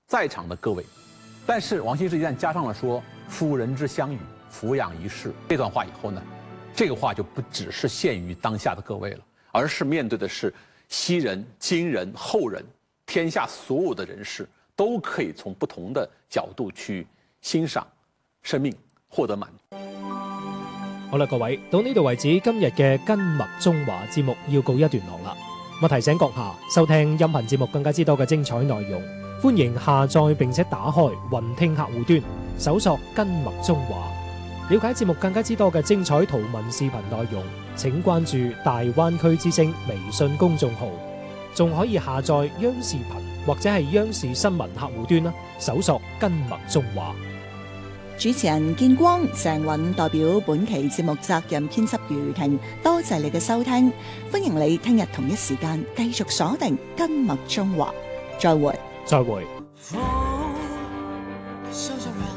在场的各位。但是王羲之一旦加上了说“夫人之相与，俯仰一世”这段话以后呢，这个话就不只是限于当下的各位了，而是面对的是昔人、今人、后人，天下所有的人士都可以從不同的角度去欣賞生命，獲得滿足。 好啦，各位，到呢度為止，今日嘅根脈中華節目要告一段落啦。我提醒閣下收聽音頻節目更加之多嘅精彩內容，歡迎下載並且打開雲聽客戶端，搜索根脈中華，了解節目更加之多嘅精彩圖文視頻內容。請關注大灣區之聲微信公眾號，仲可以下載央視頻或者係央視新聞客戶端啦，搜索根脈中華。 主持人建光、鄭韻代表本期節目責任編輯余婷，多謝你嘅收聽，歡迎你聽日同一時間繼續鎖定根脈中華，再會。 再會。